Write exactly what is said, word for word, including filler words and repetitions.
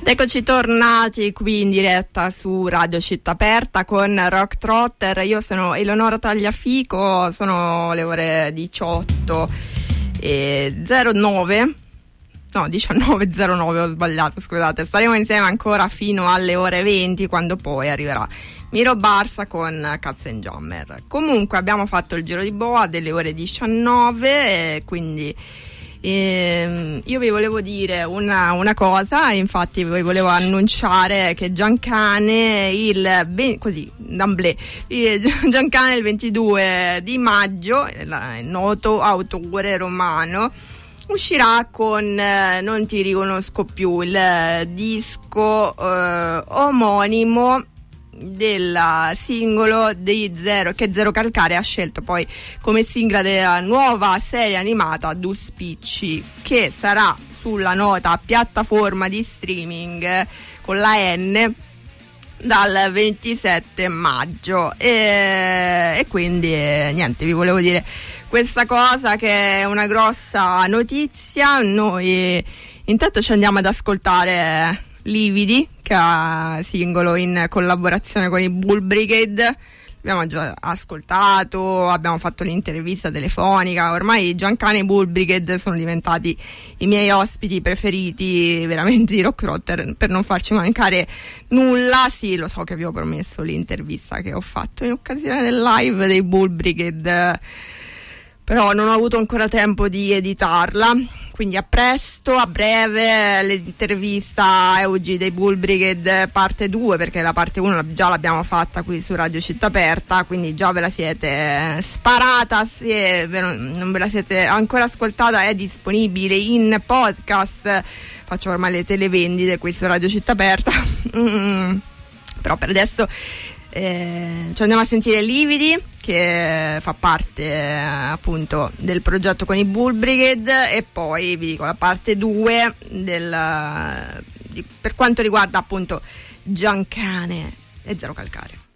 Eccoci tornati qui in diretta su Radio Città Aperta con Rock Trotter. Io sono Eleonora Tagliafico, sono le ore diciotto e zero nove, no diciannove e zero nove, ho sbagliato, scusate. Staremo insieme ancora fino alle ore venti, quando poi arriverà Miro Barsa con Katzenjammer. Comunque abbiamo fatto il giro di boa delle ore diciannove, e quindi E io vi volevo dire una, una cosa, infatti vi volevo annunciare che Giancane il così d'amblè Giancane il ventidue di maggio, il noto autore romano, uscirà con eh, Non ti riconosco più, il disco eh, omonimo del singolo di Zero, che Zero Calcare ha scelto poi come sigla della nuova serie animata Du Spicci, che sarà sulla nota piattaforma di streaming con la N dal ventisette maggio. E, e quindi eh, niente, vi volevo dire questa cosa, che è una grossa notizia. Noi intanto ci andiamo ad ascoltare Lividi, che ha singolo in collaborazione con i Bull Brigade. Abbiamo già ascoltato, abbiamo fatto l'intervista telefonica. Ormai Giancane e Bull Brigade sono diventati i miei ospiti preferiti veramente di Rock Trotter, per non farci mancare nulla. Sì, lo so che vi ho promesso l'intervista che ho fatto in occasione del live dei Bull Brigade, però non ho avuto ancora tempo di editarla, quindi a presto, a breve, l'intervista a Eugi dei Bull Brigade parte due, perché la parte uno già l'abbiamo fatta qui su Radio Città Aperta, quindi già ve la siete sparata. Se non ve la siete ancora ascoltata, è disponibile in podcast. Faccio ormai le televendite qui su Radio Città Aperta. mm. Però per adesso Eh, ci andiamo a sentire Lividi, che fa parte eh, appunto del progetto con i Bull Brigade, e poi vi dico la parte due del, di, per quanto riguarda appunto Giancane e Zero Calcare.